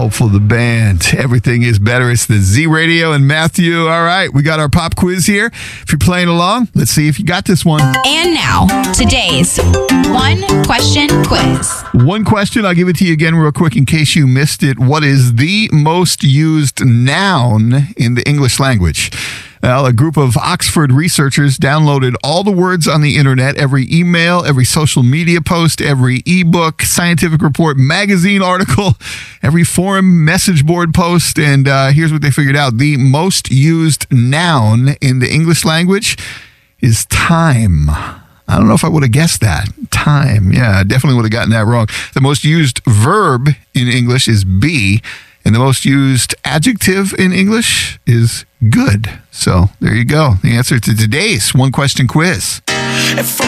Hopeful the band. Everything is better. It's the Z Radio and Matthew. All right, we got our pop quiz here. If you're playing along, let's see if you got this one. And now, today's one question quiz. One question, I'll give it to you again real quick in case you missed it. What is the most used noun in the English language? Well, a group of Oxford researchers downloaded all the words on the internet, every email, every social media post, every ebook, scientific report, magazine article, every forum message board post, and here's what they figured out. The most used noun in the English language is time. I don't know if I would have guessed that. Time. Yeah, I definitely would have gotten that wrong. The most used verb in English is be, and the most used adjective in English is good. So there you go. The answer to today's one question quiz.